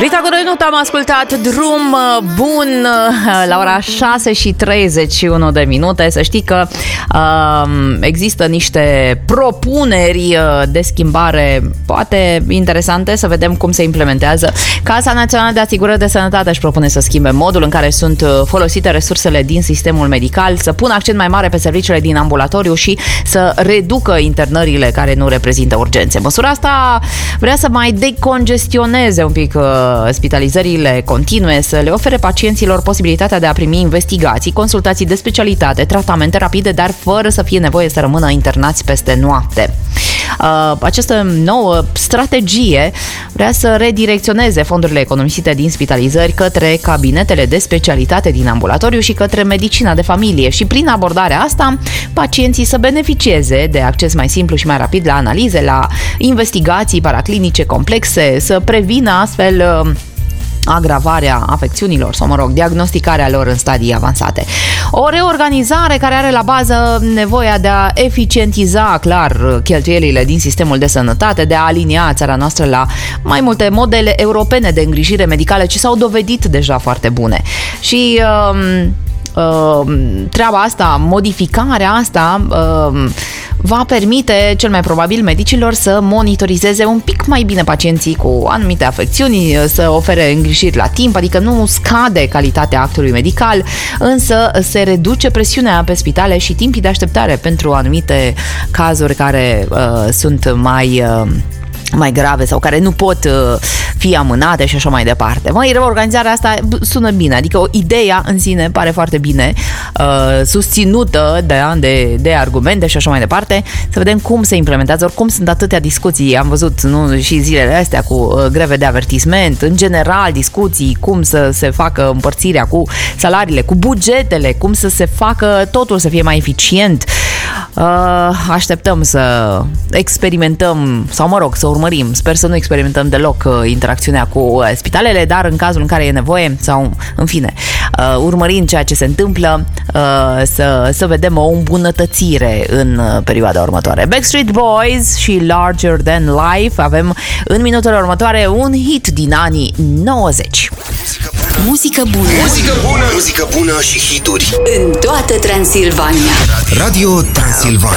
Rita Gurenut, am ascultat Drum bun la ora 6:31. Să știi că există niște propuneri de schimbare poate interesante, să vedem cum se implementează. Casa Națională de Asigurări de Sănătate își propune să schimbe modul în care sunt folosite resursele din sistemul medical, să pună accent mai mare pe serviciile din ambulatoriu și să reducă internările care nu reprezintă urgențe. Măsura asta vrea să mai decongestioneze un pic spitalizările continue, să le ofere pacienților posibilitatea de a primi investigații, consultații de specialitate, tratamente rapide, dar fără să fie nevoie să rămână internați peste noapte. Această nouă strategie vrea să redirecționeze fondurile economisite din spitalizări către cabinetele de specialitate din ambulatoriu și către medicina de familie și prin abordarea asta pacienții să beneficieze de acces mai simplu și mai rapid la analize, la investigații paraclinice complexe, să prevină astfel agravarea afecțiunilor sau, diagnosticarea lor în stadii avansate. O reorganizare care are la bază nevoia de a eficientiza clar cheltuielile din sistemul de sănătate, de a alinia țara noastră la mai multe modele europene de îngrijire medicală ce s-au dovedit deja foarte bune. Și treaba asta, modificarea asta va permite cel mai probabil medicilor să monitorizeze un pic mai bine pacienții cu anumite afecțiuni, să ofere îngrijiri la timp, adică nu scade calitatea actului medical, însă se reduce presiunea pe spitale și timpii de așteptare pentru anumite cazuri care sunt mai grave sau care nu pot fi amânate și așa mai departe. Reorganizarea asta sună bine, adică ideea în sine pare foarte bine, susținută de ani de argumente și așa mai departe. Să vedem cum se implementează. Oricum sunt atâtea discuții, am văzut și zilele astea cu greve de avertisment, în general discuții cum să se facă împărțirea cu salariile, cu bugetele, cum să se facă totul să fie mai eficient. Așteptăm să experimentăm sau să urmărim, sper să nu experimentăm deloc interacțiunea cu spitalele, dar în cazul în care e nevoie sau în fine, urmărind ceea ce se întâmplă, să vedem o îmbunătățire în perioada următoare. Backstreet Boys și Larger Than Life. Avem în minutele următoare un hit din anii 90. Muzică bună. Muzică bună. Muzică bună și hituri În toată Transilvania. Radio Transilvania.